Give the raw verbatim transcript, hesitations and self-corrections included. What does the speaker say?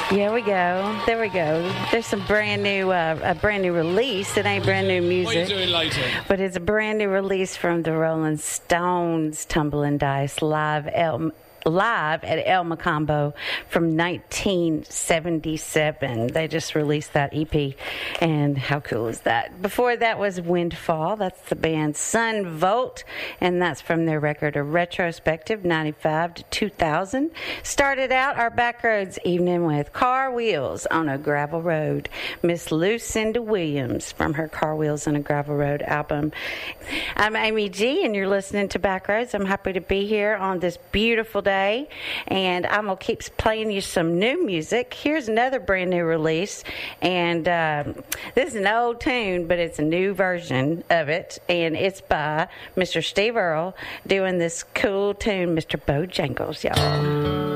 Yeah, we go. There we go. There's some brand new, uh, a brand new release. It ain't brand new music. What are you doing later? But it's a brand new release from the Rolling Stones, Tumbling Dice, live El- live at El Macambo from nineteen seventy-seven. They just released that E P, and how cool is that? Before that was Windfall. That's the band Sun Volt, and that's from their record, A Retrospective, ninety-five to two thousand. Started out our Backroads evening with Car Wheels on a Gravel Road. Miss Lucinda Williams from her Car Wheels on a Gravel Road album. I'm Amy G, and you're listening to Backroads. I'm happy to be here on this beautiful day. And I'm going to keep playing you some new music. Here's another brand new release. And um, this is an old tune, but it's a new version of it. And it's by Mister Steve Earle doing this cool tune, Mister Bojangles, y'all.